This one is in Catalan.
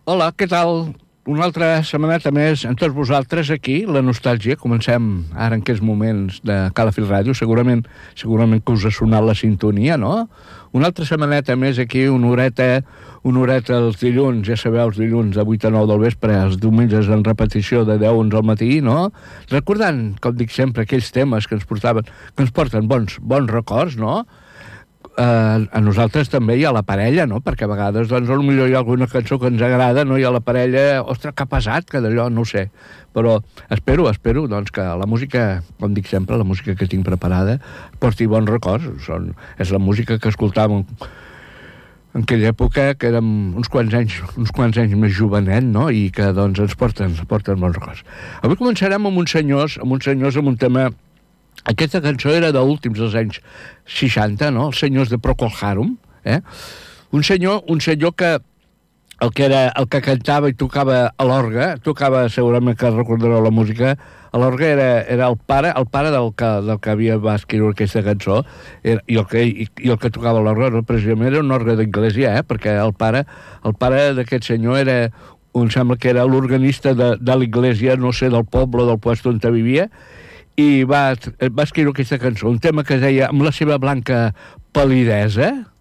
Hola, què tal? Una altra setmaneta més amb tots vosaltres aquí, la nostàlgia. Comencem ara en aquests moments de Calafell Ràdio. Segurament que us ha sonat la sintonia, no? Una altra setmaneta més aquí, una horeta els dilluns, ja sabeu, els dilluns de 8 a 9 del vespre, els diumenges en repetició de 10 a 11 al matí, no? Recordant, com dic sempre, aquells temes que ens porten bons records, no? A nosaltres també hi ha la parella, no? Perquè a vegades, doncs, potser hi ha alguna cançó que ens agrada, no? Hi ha la parella, ostres, que ha pesat, que d'allò, no ho sé. Però espero, doncs, que la música, com dic sempre, la música que tinc preparada, porti bons records. És la música que escoltàvem en aquella època, que érem uns quants anys més jovenet, no? I que, doncs, ens porten bons records. Avui començarem amb uns senyors, amb un tema. Aquesta cançó era d'últims dels anys 60, no? Els senyors de Procol Harum, Un senyor que el que cantava i tocava a l'orgue, segurament que recordareu la música, a l'orgue era el pare del que va escriure aquesta cançó, i el que tocava a l'orgue precisament era un orgue d'església, perquè el pare d'aquest senyor em sembla que era l'organista de l'església, no sé, del poble, del puesto on vivia, i va escriure aquesta cançó, un tema que es deia Amb la seva blanca palidesa,